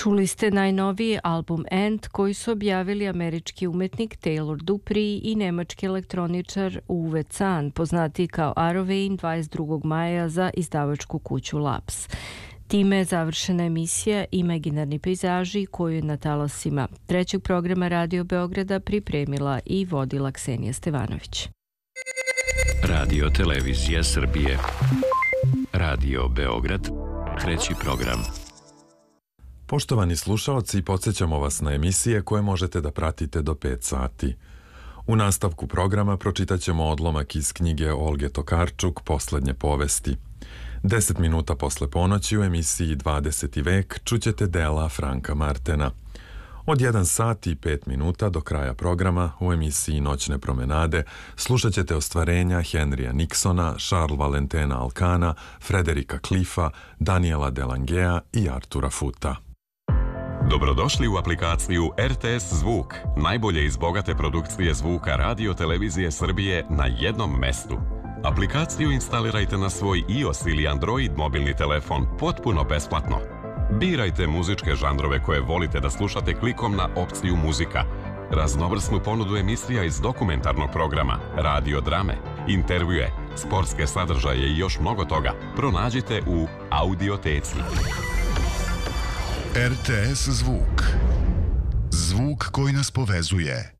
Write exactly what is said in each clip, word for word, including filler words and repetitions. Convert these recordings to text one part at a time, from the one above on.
Čuli ste najnoviji album End koji su objavili američki umetnik Taylor Dupree i nemački elektroničar Uwe Zahn, poznati kao Arovein, dvadeset drugog maja za izdavačku kuću Labs. Time je završena emisija Imaginarni pejzaži koju je na talasima trećeg programa Radio Beograda pripremila i vodila Ksenija Stevanović. Radio Televizija Srbije. Radio Beograd, treći program. Poštovani slušaoci, podsjećamo vas na emisije koje možete da pratite do pet sati. U nastavku programa pročitat ćemo odlomak iz knjige Olge Tokarčuk Poslednje povesti. Deset minuta posle ponoći u emisiji dvadeseti vek čućete dela Franka Martena. Od jedan sat i pet minuta do kraja programa u emisiji Noćne promenade slušat ćete ostvarenja Henrya Nixona, Charles Valentena Alcana, Frederika Cliffa, Daniela Delangea i Artura Futa. Dobrodošli u aplikaciju R T S Zvuk, najbolje iz bogate produkcije zvuka Radio Televizije Srbije na jednom mestu. Aplikaciju instalirajte na svoj iOS ili Android mobilni telefon potpuno besplatno. Birajte muzičke žanrove koje volite da slušate klikom na opciju Muzika. Raznovrsnu ponudu emisija iz dokumentarnog programa, radio drame, intervjue, sportske sadržaje i još mnogo toga pronađite u Audioteci. R T S Zvuk. Zvuk koji nas povezuje.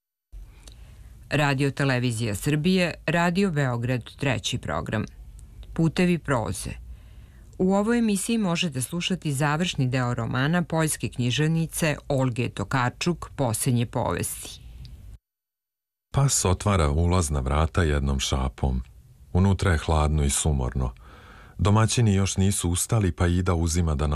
Radio Televizija Srbije, Radio Beograd, treći program. Putevi proze. U ovoj emisiji možete slušati završni deo romana poljske književnice Olge Tokarčuk Posljednje povesti. Pas otvara ulazna vrata jednom šapom. Unutra je hladno i sumorno. Domaćini još nisu ustali, pa Ida uzima da